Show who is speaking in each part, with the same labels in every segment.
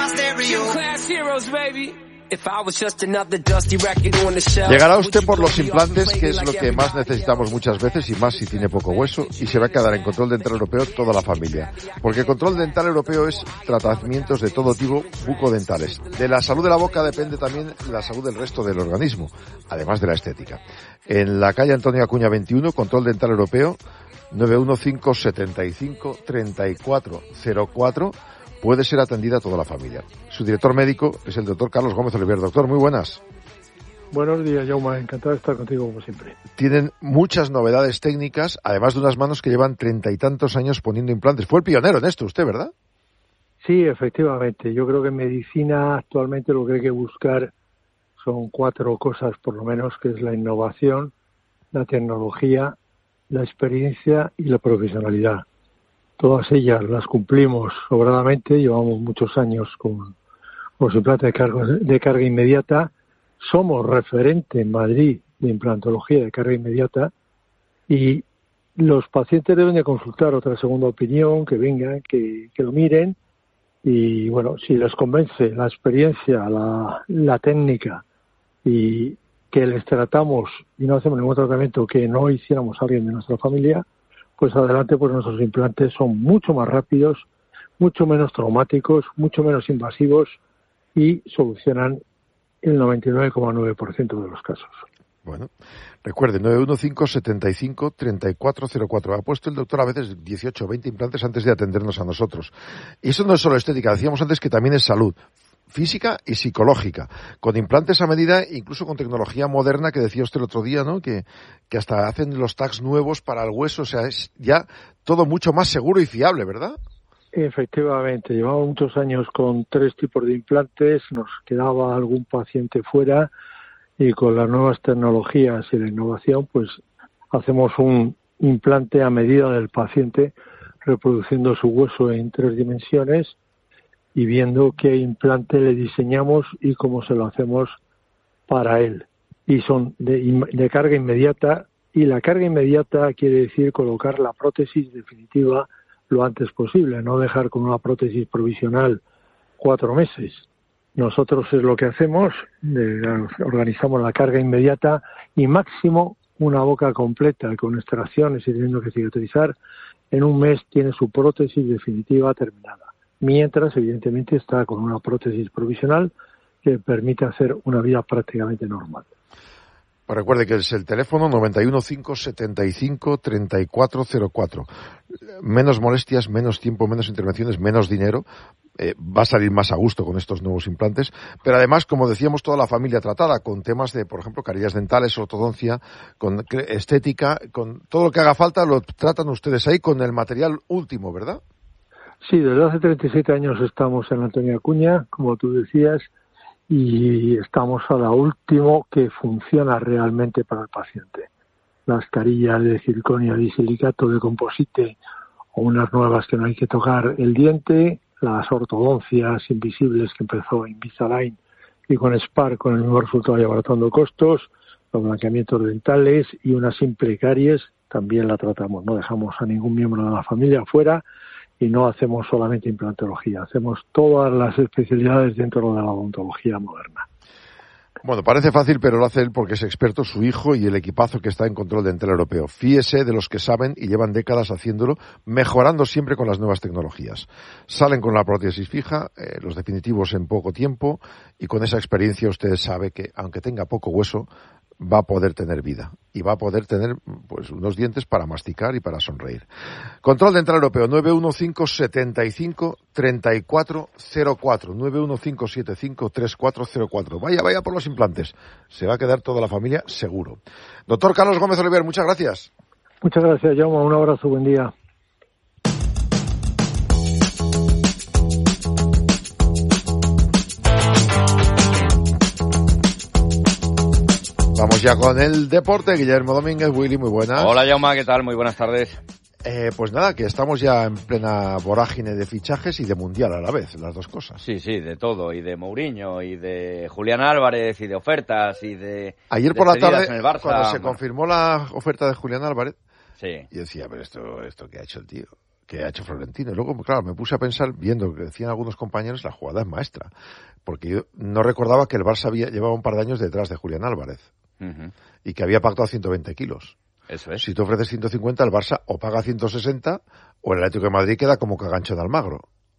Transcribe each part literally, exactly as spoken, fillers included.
Speaker 1: Llegará usted por los implantes, que es lo que más necesitamos muchas veces, y más si tiene poco hueso, y se va a quedar en Control Dental Europeo toda la familia. Porque Control Dental Europeo es tratamientos de todo tipo bucodentales. De la salud de la boca depende también la salud del resto del organismo, además de la estética. En la calle Antonio Acuña veintiuno, Control Dental Europeo, nueve uno cinco, setenta y cinco, treinta y cuatro cero cuatro, puede ser atendida toda la familia. Su director médico es el doctor Carlos Gómez Oliver. Doctor, muy buenas.
Speaker 2: Buenos días, Jaume. Encantado de estar contigo como siempre.
Speaker 1: Tienen muchas novedades técnicas, además de unas manos que llevan treinta y tantos años poniendo implantes. Fue el pionero en esto usted, ¿verdad?
Speaker 2: Sí, efectivamente. Yo creo que en medicina actualmente lo que hay que buscar son cuatro cosas, por lo menos, que es la innovación, la tecnología, la experiencia y la profesionalidad. Todas ellas las cumplimos sobradamente, llevamos muchos años con los implantes de carga, de carga inmediata, somos referente en Madrid de implantología de carga inmediata y los pacientes deben de consultar otra segunda opinión, que vengan, que, que lo miren y bueno, si les convence la experiencia, la, la técnica y que les tratamos y no hacemos ningún tratamiento que no hiciéramos a alguien de nuestra familia, pues adelante, pues nuestros implantes son mucho más rápidos, mucho menos traumáticos, mucho menos invasivos y solucionan el noventa y nueve coma nueve por ciento de los casos.
Speaker 1: Bueno, recuerde, nueve uno cinco, setenta y cinco, treinta y cuatro cero cuatro. Ha puesto el doctor a veces dieciocho o veinte implantes antes de atendernos a nosotros. Y eso no es solo estética, decíamos antes que también es salud física y psicológica, con implantes a medida, incluso con tecnología moderna que decía usted el otro día, ¿no? Que, que hasta hacen los tags nuevos para el hueso, o sea, es ya todo mucho más seguro y fiable, ¿verdad?
Speaker 2: Efectivamente, llevamos muchos años con tres tipos de implantes, nos quedaba algún paciente fuera y con las nuevas tecnologías y la innovación, pues hacemos un implante a medida del paciente, reproduciendo su hueso en tres dimensiones y viendo qué implante le diseñamos y cómo se lo hacemos para él. Y son de, de carga inmediata, y la carga inmediata quiere decir colocar la prótesis definitiva lo antes posible, no dejar con una prótesis provisional cuatro meses. Nosotros es lo que hacemos, eh, organizamos la carga inmediata y máximo una boca completa con extracciones y teniendo que cicatrizar, en un mes tiene su prótesis definitiva terminada. Mientras, evidentemente, está con una prótesis provisional que permite hacer una vida prácticamente normal.
Speaker 1: Pues recuerde que es el teléfono noventa y uno cinco, setenta y cinco, treinta y cuatro cero cuatro. Menos molestias, menos tiempo, menos intervenciones, menos dinero. Eh, va a salir más a gusto con estos nuevos implantes. Pero además, como decíamos, toda la familia tratada con temas de, por ejemplo, carillas dentales, ortodoncia, con estética, con todo lo que haga falta lo tratan ustedes ahí con el material último, ¿verdad?
Speaker 2: Sí, desde hace treinta y siete años estamos en Antonio Acuña, como tú decías, y estamos a la último que funciona realmente para el paciente. Las carillas de circonio y silicato de composite o unas nuevas que no hay que tocar el diente, las ortodoncias invisibles que empezó Invisalign y con Spark con el mismo resultado y abaratando costos, los blanqueamientos dentales y una simple caries también la tratamos. No dejamos a ningún miembro de la familia afuera y no hacemos solamente implantología, hacemos todas las especialidades dentro de la odontología moderna.
Speaker 1: Bueno, parece fácil, pero lo hace él porque es experto, su hijo y el equipazo que está en Control Dental Europeo. Fíese de los que saben y llevan décadas haciéndolo, mejorando siempre con las nuevas tecnologías. Salen con la prótesis fija, eh, los definitivos en poco tiempo, y con esa experiencia usted sabe que, aunque tenga poco hueso, va a poder tener vida y va a poder tener pues unos dientes para masticar y para sonreír. Control Dental Europeo nueve uno cinco, setenta y cinco, treinta y cuatro cero cuatro, nueve uno cinco, setenta y cinco, treinta y cuatro cero cuatro. Vaya, vaya por los implantes. Se va a quedar toda la familia seguro. Doctor Carlos Gómez Oliver, muchas gracias.
Speaker 2: Muchas gracias, Jaume. Un abrazo, buen día.
Speaker 1: Vamos ya con el deporte. Guillermo Domínguez, Willy, muy buenas.
Speaker 3: Hola, Jaume, ¿qué tal? Muy buenas tardes.
Speaker 1: Eh, pues nada, que estamos ya en plena vorágine de fichajes y de mundial a la vez, las dos cosas.
Speaker 3: Sí, sí, de todo, y de Mourinho, y de Julián Álvarez, y de ofertas, y de
Speaker 1: Ayer por la tarde,
Speaker 3: en el Barça,
Speaker 1: cuando se
Speaker 3: bueno.
Speaker 1: confirmó la oferta de Julián Álvarez,
Speaker 3: sí.
Speaker 1: yo decía, pero esto, esto que ha hecho el tío, que ha hecho Florentino. Y luego, claro, me puse a pensar, viendo que decían algunos compañeros, la jugada es maestra. Porque yo no recordaba que el Barça había, llevaba un par de años detrás de Julián Álvarez. Uh-huh. Y que había pactado ciento veinte kilos.
Speaker 3: Eso es.
Speaker 1: Si tú ofreces ciento cincuenta, el Barça o paga ciento sesenta o el Atlético de Madrid queda como cagancho de Almagro.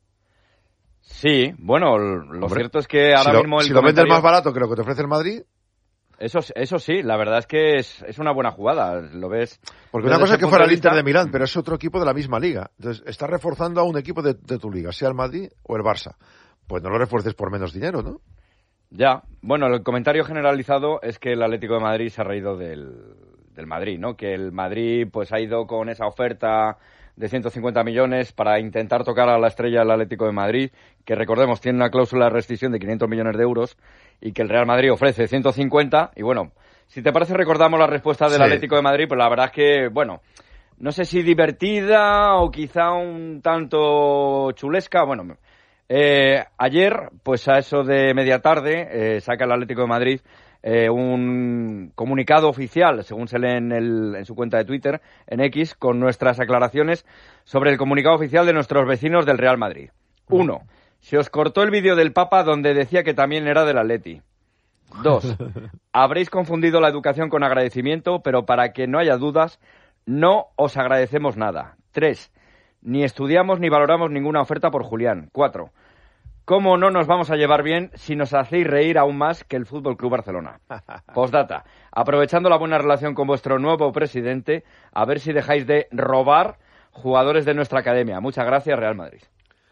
Speaker 3: Sí, bueno, lo Hombre, cierto es que ahora
Speaker 1: si lo,
Speaker 3: mismo el
Speaker 1: si
Speaker 3: comentario...
Speaker 1: lo vendes más barato que lo que te ofrece el Madrid...
Speaker 3: Eso, eso sí, la verdad es que es, es una buena jugada, lo ves...
Speaker 1: Porque una cosa es que fuera el Inter de Milán, pero es otro equipo de la misma liga. Entonces, estás reforzando a un equipo de, de tu liga, sea el Madrid o el Barça. Pues no lo refuerces por menos dinero, ¿no?
Speaker 3: Ya, bueno, el comentario generalizado es que el Atlético de Madrid se ha reído del, del Madrid, ¿no? Que el Madrid pues ha ido con esa oferta de ciento cincuenta millones para intentar tocar a la estrella del Atlético de Madrid, que recordemos tiene una cláusula de rescisión de quinientos millones de euros y que el Real Madrid ofrece ciento cincuenta y bueno, si te parece recordamos la respuesta del sí. Atlético de Madrid, pues la verdad es que, bueno, no sé si divertida o quizá un tanto chulesca, bueno, eh, ayer, pues a eso de media tarde, eh, saca el Atlético de Madrid Eh, un comunicado oficial, según se lee en, el, en su cuenta de Twitter, en X, con nuestras aclaraciones sobre el comunicado oficial de nuestros vecinos del Real Madrid. Uno, se os cortó el vídeo del Papa donde decía que también era del Atleti. Dos, habréis confundido la educación con agradecimiento, pero para que no haya dudas, no os agradecemos nada. Tres, ni estudiamos ni valoramos ninguna oferta por Julián. Cuatro, ¿cómo no nos vamos a llevar bien si nos hacéis reír aún más que el F C Barcelona? Postdata. Aprovechando la buena relación con vuestro nuevo presidente, a ver si dejáis de robar jugadores de nuestra academia. Muchas gracias, Real Madrid.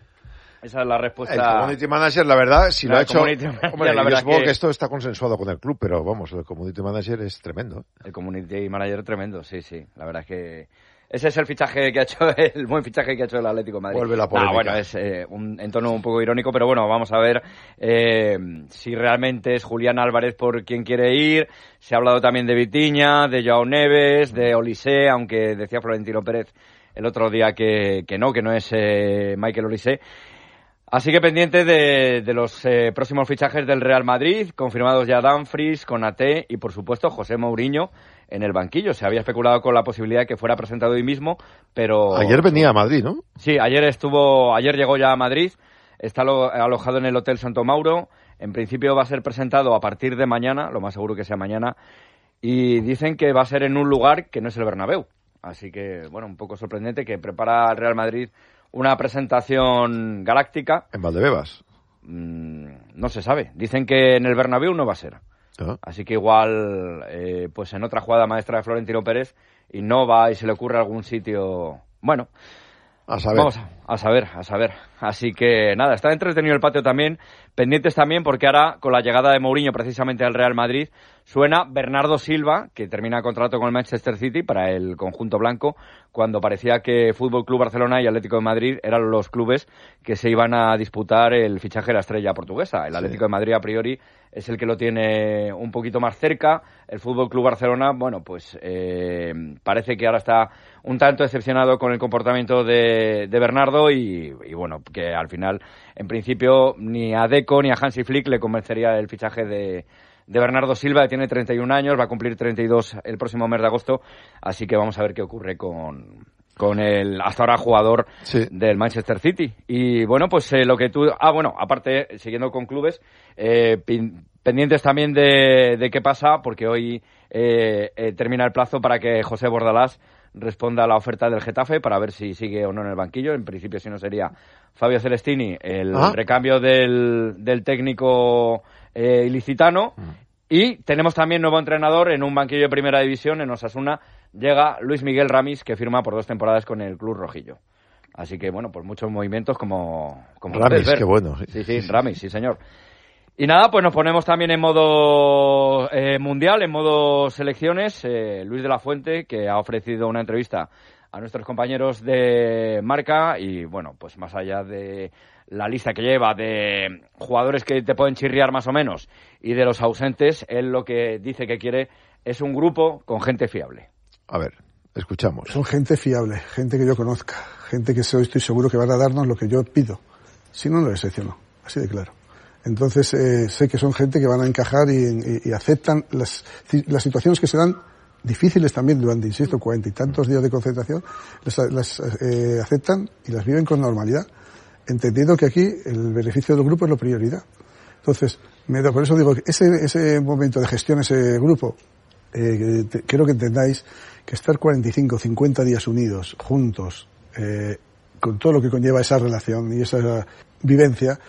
Speaker 3: Esa es la respuesta.
Speaker 1: El Community Manager, la verdad, si
Speaker 3: la
Speaker 1: lo ha hecho...
Speaker 3: Manager,
Speaker 1: hombre,
Speaker 3: la
Speaker 1: yo
Speaker 3: verdad
Speaker 1: supongo
Speaker 3: que...
Speaker 1: que esto está consensuado con el club, pero vamos, el Community Manager es tremendo.
Speaker 3: El Community Manager tremendo, sí, sí. La verdad es que... Ese es el fichaje que ha hecho, el buen fichaje que ha hecho el Atlético de Madrid.
Speaker 1: Vuelve la polémica.
Speaker 3: Ah, bueno, es eh, un entorno un poco irónico, pero bueno, vamos a ver eh, si realmente es Julián Álvarez por quien quiere ir. Se ha hablado también de Vitinha, de Joao Neves, de Olise, aunque decía Florentino Pérez el otro día que, que no, que no es eh, Michael Olise. Así que pendiente de, de los eh, próximos fichajes del Real Madrid, confirmados ya Dumfries, Konaté y por supuesto José Mourinho en el banquillo. Se había especulado con la posibilidad de que fuera presentado hoy mismo, pero...
Speaker 1: Ayer venía a Madrid, ¿no?
Speaker 3: Sí, ayer estuvo, ayer llegó ya a Madrid, está lo, alojado en el Hotel Santo Mauro. En principio va a ser presentado a partir de mañana, lo más seguro que sea mañana, y dicen que va a ser en un lugar que no es el Bernabéu. Así que, bueno, un poco sorprendente que prepara el Real Madrid una presentación galáctica.
Speaker 1: ¿En Valdebebas?
Speaker 3: Mm, no se sabe. Dicen que en el Bernabéu no va a ser. ¿Ah? Así que igual, eh, pues en otra jugada maestra de Florentino Pérez, innova y se le ocurre algún sitio... Bueno,
Speaker 1: a saber.
Speaker 3: Vamos a, a saber, a saber. Así que nada, está entretenido el patio también. Pendientes también porque ahora, con la llegada de Mourinho precisamente al Real Madrid, suena Bernardo Silva, que termina contrato con el Manchester City para el conjunto blanco, cuando parecía que F C Barcelona y Atlético de Madrid eran los clubes que se iban a disputar el fichaje de la estrella portuguesa. El Atlético sí. de Madrid, a priori, es el que lo tiene un poquito más cerca. El F C Barcelona, bueno, pues eh, parece que ahora está un tanto decepcionado con el comportamiento de, de Bernardo y, y, bueno, que al final, en principio, ni a Deco ni a Hansi Flick le convencería el fichaje de, de Bernardo Silva, que tiene treinta y un años, va a cumplir treinta y dos el próximo mes de agosto, así que vamos a ver qué ocurre con... con el hasta ahora jugador
Speaker 1: sí.
Speaker 3: del Manchester City. Y bueno, pues eh, lo que tú... Ah, bueno, aparte, siguiendo con clubes, eh, pin, pendientes también de, de qué pasa, porque hoy eh, eh, termina el plazo para que José Bordalás responda a la oferta del Getafe para ver si sigue o no en el banquillo. En principio, si no, sería Fabio Celestini, el ¿Ah? recambio del, del técnico eh, ilicitano. Mm. Y tenemos también nuevo entrenador en un banquillo de primera división, en Osasuna. Llega Luis Miguel Ramis, que firma por dos temporadas con el club rojillo. Así que, bueno, pues muchos movimientos como... como
Speaker 1: Ramis, qué bueno.
Speaker 3: Sí, sí, Ramis, sí, señor. Y nada, pues nos ponemos también en modo eh, mundial, en modo selecciones. Eh, Luis de la Fuente, que ha ofrecido una entrevista a nuestros compañeros de Marca y, bueno, pues más allá de la lista que lleva de jugadores que te pueden chirriar más o menos y de los ausentes, él lo que dice que quiere es un grupo con gente fiable.
Speaker 1: A ver, escuchamos.
Speaker 4: Son gente fiable, gente que yo conozca, gente que estoy seguro que van a darnos lo que yo pido. Si no, no les selecciono, así de claro. Entonces, eh, sé que son gente que van a encajar y, y, y aceptan las, las situaciones que se dan difíciles también durante, insisto, cuarenta y tantos días de concentración, las, las eh, aceptan y las viven con normalidad, entendiendo que aquí el beneficio del grupo es la prioridad. Entonces, me da, por eso digo que ese, ese momento de gestión, ese grupo, eh, te, quiero que entendáis que estar cuarenta y cinco, cincuenta días unidos, juntos, eh, con todo lo que conlleva esa relación y esa vivencia,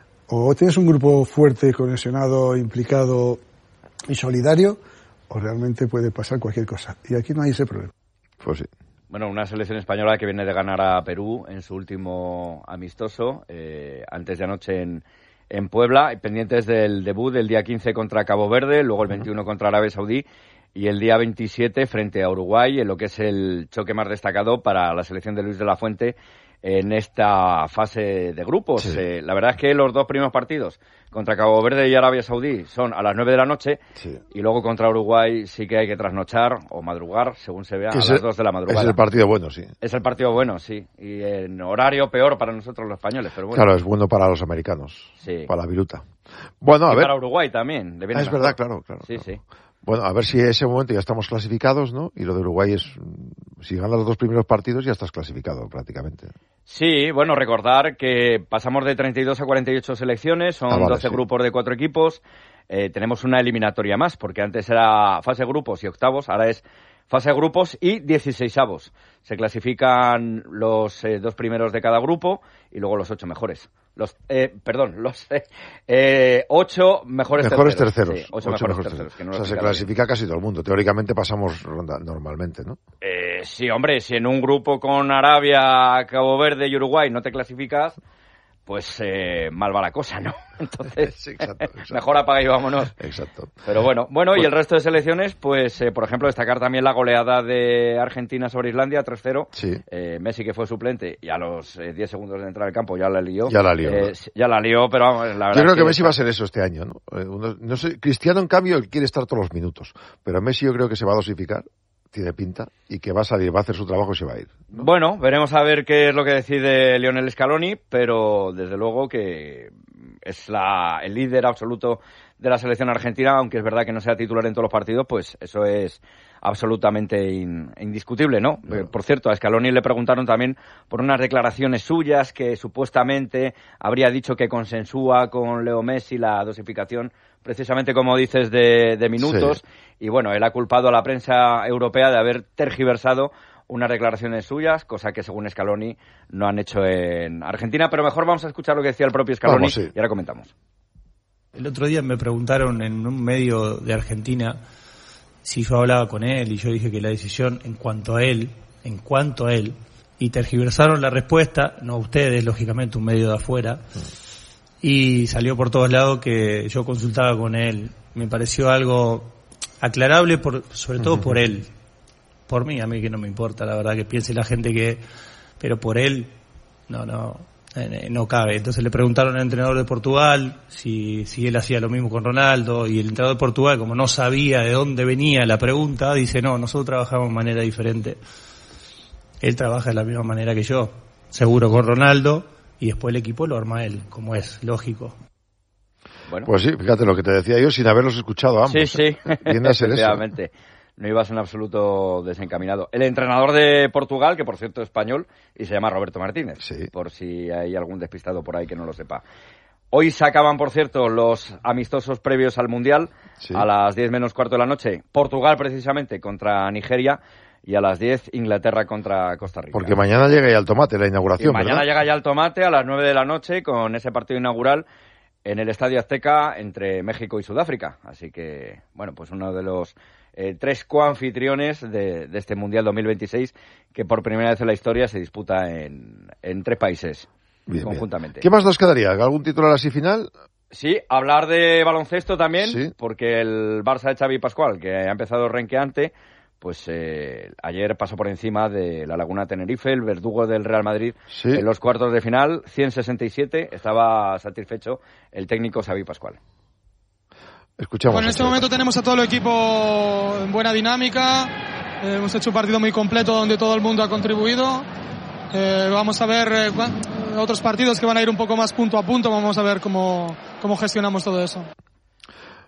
Speaker 4: o tienes un grupo fuerte, cohesionado, implicado y solidario, o realmente puede pasar cualquier cosa. Y aquí no hay ese problema.
Speaker 1: Pues sí.
Speaker 3: Bueno, una selección española que viene de ganar a Perú en su último amistoso, eh, antes de anoche en, en Puebla, pendientes del debut del día quince contra Cabo Verde, luego el veintiuno contra Arabia Saudí y el día veintisiete frente a Uruguay, en lo que es el choque más destacado para la selección de Luis de la Fuente en esta fase de grupos. Sí. Eh, la verdad es que los dos primeros partidos contra Cabo Verde y Arabia Saudí son a las nueve de la noche, sí. Y luego contra Uruguay sí que hay que trasnochar o madrugar, según se vea, a las dos de la madrugada.
Speaker 1: Es el partido bueno, sí.
Speaker 3: Es el partido bueno, sí. Y en horario peor para nosotros los españoles, pero bueno.
Speaker 1: Claro, es bueno para los americanos,
Speaker 3: sí.
Speaker 1: Para la viruta. Bueno, a
Speaker 3: y
Speaker 1: ver.
Speaker 3: para Uruguay también. Le viene
Speaker 1: ah, es
Speaker 3: mejor.
Speaker 1: verdad, claro, claro.
Speaker 3: Sí,
Speaker 1: claro.
Speaker 3: sí.
Speaker 1: Bueno, a ver si en ese momento ya estamos clasificados, ¿no? Y lo de Uruguay es, si ganas los dos primeros partidos ya estás clasificado prácticamente.
Speaker 3: Sí, bueno, recordar que pasamos de treinta y dos a cuarenta y ocho selecciones, son ah, vale, doce sí. grupos de cuatro equipos, eh, tenemos una eliminatoria más, porque antes era fase grupos y octavos, ahora es fase grupos y dieciseisavos. Se clasifican los eh, dos primeros de cada grupo y luego los ocho mejores. Los, eh, perdón, los eh, eh, ocho mejores,
Speaker 1: mejores
Speaker 3: terceros.
Speaker 1: terceros.
Speaker 3: Sí, ocho, ocho mejores, mejores terceros. Que no
Speaker 1: o sea, se clasifica bien. Casi todo el mundo. Teóricamente pasamos ronda normalmente, ¿no?
Speaker 3: Eh, sí, hombre, si en un grupo con Arabia, Cabo Verde y Uruguay no te clasificas, pues eh, mal va la cosa, ¿no? Entonces,
Speaker 1: sí, exacto, exacto.
Speaker 3: Mejor apaga y vámonos.
Speaker 1: Exacto.
Speaker 3: Pero bueno, bueno
Speaker 1: pues,
Speaker 3: y el resto de selecciones, pues, eh, por ejemplo, destacar también la goleada de Argentina sobre Islandia, tres cero.
Speaker 1: Sí.
Speaker 3: Eh, Messi, que fue suplente, y a los eh, diez segundos de entrar al campo ya la lió.
Speaker 1: Ya la lió.
Speaker 3: Eh, ya la lió, pero vamos, la verdad
Speaker 1: Yo creo que,
Speaker 3: que
Speaker 1: Messi va a ser eso este año, ¿no? Eh, uno, no sé, Cristiano, en cambio, quiere estar todos los minutos. Pero Messi yo creo que se va a dosificar. Tiene pinta, y que va a salir, va a hacer su trabajo y se va a ir, ¿no?
Speaker 3: Bueno, veremos a ver qué es lo que decide Lionel Scaloni, pero desde luego que es la, el líder absoluto de la selección argentina, aunque es verdad que no sea titular en todos los partidos, pues eso es absolutamente in, indiscutible, ¿no? Claro. Por cierto, a Scaloni le preguntaron también por unas declaraciones suyas que supuestamente habría dicho que consensúa con Leo Messi la dosificación, precisamente como dices, de, de minutos. Sí. Y bueno, él ha culpado a la prensa europea de haber tergiversado unas declaraciones suyas, cosa que según Scaloni no han hecho en Argentina. Pero mejor vamos a escuchar lo que decía el propio Scaloni.
Speaker 1: Vamos, sí.
Speaker 3: Y ahora comentamos.
Speaker 5: El otro día me preguntaron en un medio de Argentina si yo hablaba con él, y yo dije que la decisión en cuanto a él, en cuanto a él, y tergiversaron la respuesta, no ustedes, lógicamente, un medio de afuera, y salió por todos lados que yo consultaba con él. Me pareció algo aclarable, por, sobre todo por él. Por mí, a mí que no me importa, la verdad, que piense la gente que... Pero por él, no, no, eh, no cabe. Entonces le preguntaron al entrenador de Portugal si, si él hacía lo mismo con Ronaldo, y el entrenador de Portugal, como no sabía de dónde venía la pregunta, dice, no, nosotros trabajamos de manera diferente. Él trabaja de la misma manera que yo, seguro con Ronaldo, y después el equipo lo arma él, como es, lógico.
Speaker 3: Bueno.
Speaker 1: Pues sí, fíjate lo que te decía yo sin haberlos escuchado ambos.
Speaker 3: Sí, sí.
Speaker 1: ¿eh? Viene a ser eso.
Speaker 3: No ibas en absoluto desencaminado. El entrenador de Portugal, que por cierto es español, y se llama Roberto Martínez,
Speaker 1: sí.
Speaker 3: Por si hay algún despistado por ahí que no lo sepa. Hoy se acaban, por cierto, los amistosos previos al Mundial, sí. A las diez menos cuarto de la noche. Portugal, precisamente, contra Nigeria, y a las diez Inglaterra contra Costa Rica.
Speaker 1: Porque mañana llega ya el tomate, la inauguración,
Speaker 3: y mañana
Speaker 1: ¿verdad?
Speaker 3: llega ya el tomate a las nueve de la noche con ese partido inaugural en el Estadio Azteca entre México y Sudáfrica. Así que, bueno, pues uno de los eh, tres coanfitriones de, de este Mundial dos mil veintiséis, que por primera vez en la historia se disputa en, en tres países bien, conjuntamente.
Speaker 1: Bien. ¿Qué más nos quedaría? ¿Algún titular así final?
Speaker 3: Sí, hablar de baloncesto también,
Speaker 1: ¿sí? Porque
Speaker 3: el Barça de Xavi Pascual, que ha empezado renqueante, pues eh, ayer pasó por encima de la Laguna Tenerife, el verdugo del Real Madrid,
Speaker 1: sí.
Speaker 3: En los cuartos de final, ciento sesenta y siete, estaba satisfecho el técnico Xavi Pascual.
Speaker 1: Escuchamos.
Speaker 6: Bueno, en este momento tenemos a todo el equipo en buena dinámica, eh, hemos hecho un partido muy completo donde todo el mundo ha contribuido, eh, vamos a ver eh, otros partidos que van a ir un poco más punto a punto, vamos a ver cómo, cómo gestionamos todo eso.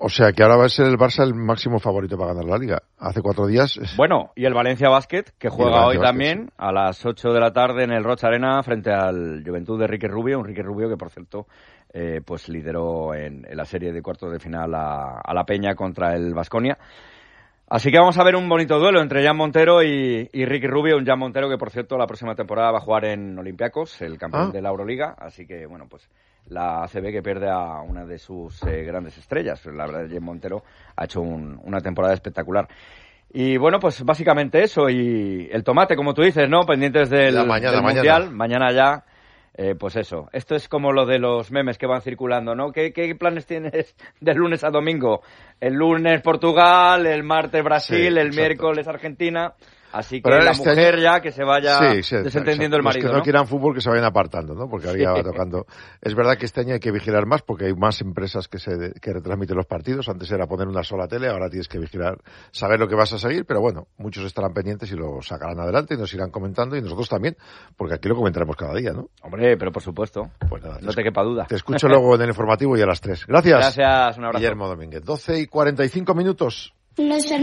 Speaker 1: O sea que ahora va a ser el Barça el máximo favorito para ganar la Liga. Hace cuatro días...
Speaker 3: Bueno, y el Valencia Basket, que juega hoy
Speaker 1: Basket,
Speaker 3: también
Speaker 1: sí.
Speaker 3: a las ocho de la tarde en el Rocha Arena frente al Juventud de Ricky Rubio, un Ricky Rubio que, por cierto, eh, pues lideró en, en la serie de cuartos de final a, a la Peña contra el Baskonia. Así que vamos a ver un bonito duelo entre Jan Montero y, y Ricky Rubio, un Jan Montero que, por cierto, la próxima temporada va a jugar en Olympiacos, el campeón
Speaker 1: ah.
Speaker 3: de la Euroliga, así que, bueno, pues la A C B que pierde a una de sus eh, grandes estrellas. La verdad, Jan Montero ha hecho un, una temporada espectacular. Y, bueno, pues básicamente eso, y el tomate, como tú dices, ¿no? Pendientes del,
Speaker 1: La mañana,
Speaker 3: del
Speaker 1: mañana.
Speaker 3: Mundial, mañana ya. Eh, pues eso, esto es como lo de los memes que van circulando, ¿no? ¿Qué, qué planes tienes de lunes a domingo? El lunes Portugal, el martes Brasil,
Speaker 1: Sí,
Speaker 3: el
Speaker 1: exacto.
Speaker 3: miércoles Argentina. Así que
Speaker 1: Pero
Speaker 3: la
Speaker 1: este
Speaker 3: mujer
Speaker 1: año...
Speaker 3: ya que se vaya
Speaker 1: sí, sí,
Speaker 3: desentendiendo
Speaker 1: exacto.
Speaker 3: el marido,
Speaker 1: Los que no,
Speaker 3: ¿no?
Speaker 1: quieran fútbol que se vayan apartando, ¿no? Porque ahora ya va tocando. Es verdad que este año hay que vigilar más porque hay más empresas que se que retransmiten los partidos. Antes era poner una sola tele, ahora tienes que vigilar, saber lo que vas a seguir, pero bueno, muchos estarán pendientes y lo sacarán adelante y nos irán comentando y nosotros también, porque aquí lo comentaremos cada día, ¿no?
Speaker 3: Hombre, pero por supuesto,
Speaker 1: Pues nada,
Speaker 3: no te quepa duda.
Speaker 1: Te escucho luego en el informativo y a las tres. Gracias.
Speaker 3: Gracias, un abrazo.
Speaker 1: Guillermo Domínguez. doce y cuarenta y cinco minutos.
Speaker 7: Los